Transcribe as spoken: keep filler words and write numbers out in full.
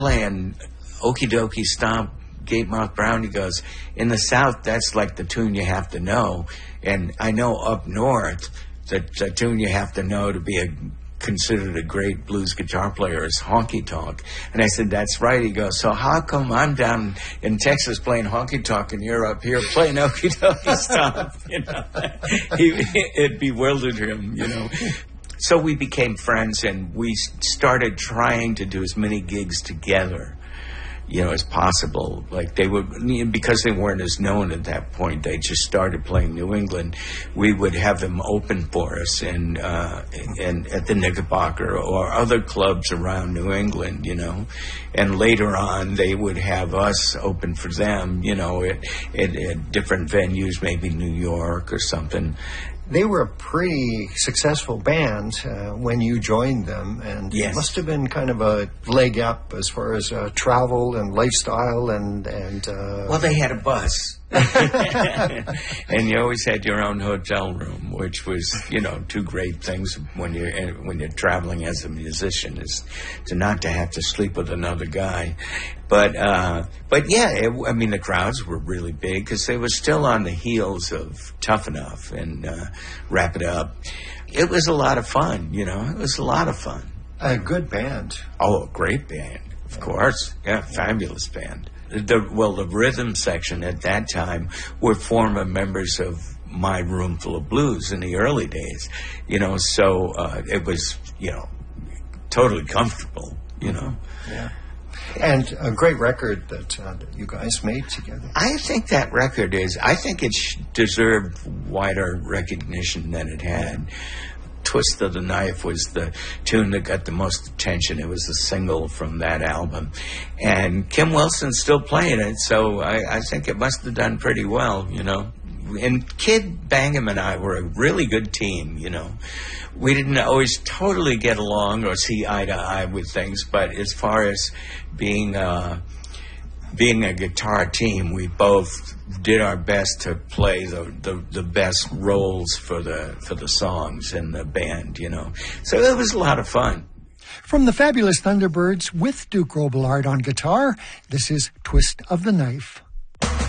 playing Okie Dokie Stomp, Gatemouth Brown. He goes, in the South, that's like the tune you have to know. And I know up north, the, the tune you have to know to be a considered a great blues guitar player is Honky Tonk. And I said, that's right. He goes, so how come I'm down in Texas playing Honky Tonk and you're up here playing Okie Dokie Stomp? You know, he, it bewildered him, you know. So we became friends, and we started trying to do as many gigs together, you know, as possible. Like they would, because they weren't as known at that point, they just started playing New England. We would have them open for us in, uh, in, at the Knickerbocker or other clubs around New England, you know. And later on, they would have us open for them, you know, at, at, at different venues, maybe New York or something. They were a pretty successful band uh, when you joined them, and yes. It must have been kind of a leg up as far as uh, travel and lifestyle and... and uh... Well, they had a bus. And you always had your own hotel room, which was, you know, two great things when you're when you're traveling as a musician, is to not to have to sleep with another guy. But uh, but yeah, it, I mean the crowds were really big because they were still on the heels of Tough Enough and uh, Wrap It Up. It was a lot of fun, you know. It was a lot of fun. A good band. Oh, a great band, of course. Yeah, fabulous band. The, well, the rhythm section at that time were former members of My Room Full of Blues in the early days, you know, so uh, it was, you know, totally comfortable, you know. Yeah. And a great record that, uh, that you guys made together. I think that record is, I think it sh- deserved wider recognition than it had. Twist of the Knife was the tune that got the most attention. It was a single from that album. And Kim Wilson's still playing it, so I, I think it must have done pretty well, you know. And Kid Bangham and I were a really good team, you know. We didn't always totally get along or see eye to eye with things, but as far as being uh, being a guitar team, we both did our best to play the, the, the best roles for the for the songs in the band, you know. So it was a lot of fun. From the Fabulous Thunderbirds with Duke Robillard on guitar, this is Twist of the Knife.